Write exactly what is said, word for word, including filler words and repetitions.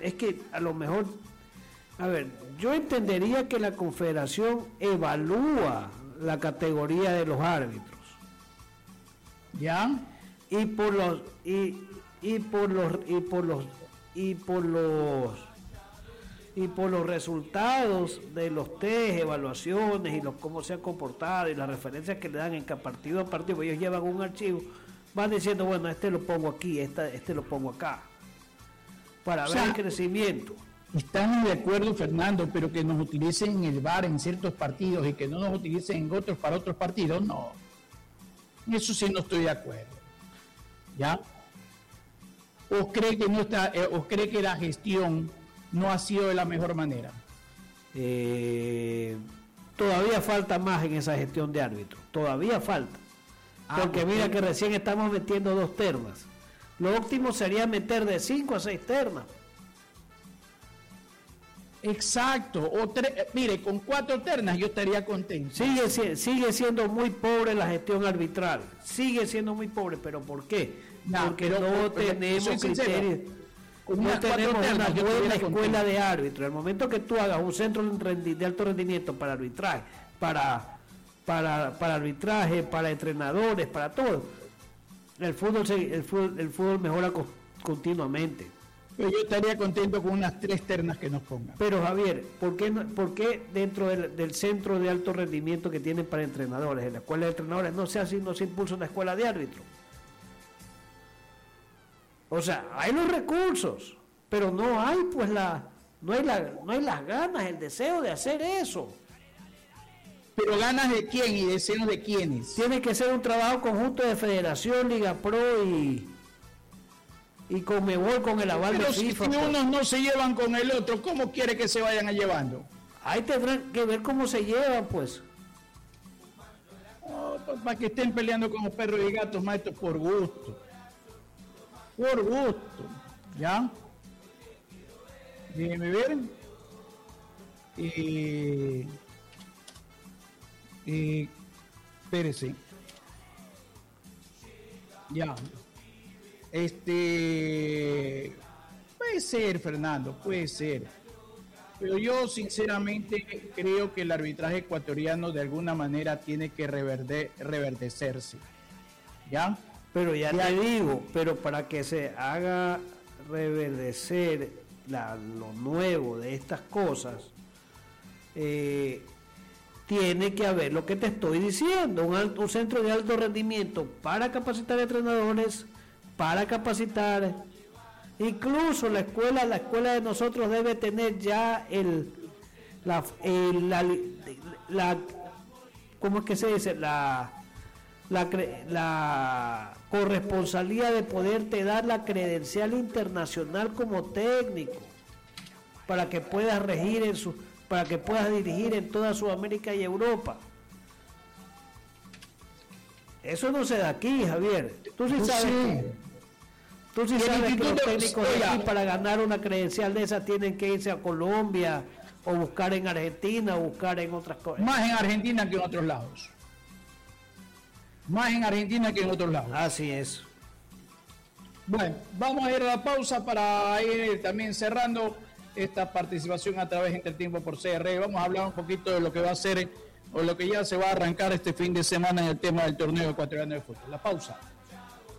es que a lo mejor, a ver, yo entendería que la Confederación evalúa la categoría de los árbitros, ¿ya? Y por los y, y por los y por los y por los y por los resultados de los test, evaluaciones y los cómo se ha comportado y las referencias que le dan en cada partido a partido, ellos llevan un archivo, van diciendo, bueno, este lo pongo aquí, esta, este lo pongo acá, para o ver sea, el crecimiento. Estamos de acuerdo, Fernando, pero que nos utilicen en el V A R en ciertos partidos y que no nos utilicen en otros para otros partidos, no. Eso sí no estoy de acuerdo. ¿Ya? ¿O cree que no está, eh, o cree que la gestión no ha sido de la mejor manera? Eh, todavía falta más en esa gestión de árbitros, todavía falta. Ah, porque porque mira que recién estamos metiendo dos ternas. Lo óptimo sería meter de cinco a seis ternas. Exacto. O tre- mire, con cuatro ternas yo estaría contento. Sigue, sigue siendo muy pobre la gestión arbitral. Sigue siendo muy pobre, ¿pero por qué? No, porque pero, no pero, tenemos criterios. No tenemos una buena escuela de árbitros. El momento que tú hagas un centro de alto rendimiento para arbitraje, para, para, para arbitraje, para entrenadores, para todo, el fútbol, el fútbol, el fútbol mejora continuamente. Pero yo estaría contento con unas tres ternas que nos pongan. Pero Javier, ¿por qué, no, por qué dentro del, del centro de alto rendimiento que tienen para entrenadores, en la escuela de entrenadores, no se hace, no se impulsa una escuela de árbitros? O sea, hay los recursos, pero no hay pues la, no hay la, no hay las ganas, el deseo de hacer eso. Pero ganas de quién y deseos de quiénes. Tiene que ser un trabajo conjunto de Federación, Liga Pro y y Conmebol con el aval pero de si FIFA. Si pues. unos no se llevan con el otro, ¿cómo quiere que se vayan a llevando? Ahí tendrán que ver cómo se llevan, pues. Oh, para que estén peleando como perros y gatos, maestros, por gusto. Por gusto, ¿ya? Déjenme ver. Eh, eh, espérese. Ya. Este. Puede ser, Fernando, puede ser. Pero yo sinceramente creo que el arbitraje ecuatoriano de alguna manera tiene que reverde, reverdecerse. ¿Ya? Pero ya, ya te digo, pero para que se haga reverdecer la, lo nuevo de estas cosas, eh, tiene que haber lo que te estoy diciendo, un, alto, un centro de alto rendimiento para capacitar entrenadores, para capacitar, incluso la escuela, la escuela de nosotros debe tener ya el, la, el, la, la, ¿cómo es que se dice? La La, la corresponsalía de poderte dar la credencial internacional como técnico para que puedas regir en su, para que puedas dirigir en toda Sudamérica y Europa. Eso no se da aquí, Javier. Tú sí sabes que, tú sí sabes que los técnicos de aquí para ganar una credencial de esa tienen que irse a Colombia o buscar en Argentina o buscar en otras cosas. Más en Argentina que en otros lados. Más en Argentina que en otros lados. Así es. Bueno, vamos a ir a la pausa para ir también cerrando esta participación a través de Entretiempo por C R. Vamos a hablar un poquito de lo que va a ser o lo que ya se va a arrancar este fin de semana en el tema del torneo ecuatoriano de fútbol. La pausa.